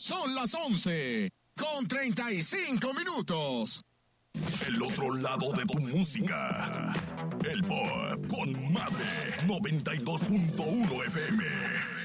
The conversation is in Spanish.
Son las 11:35. El otro lado de tu música. El Pop con Madre 92.1 FM.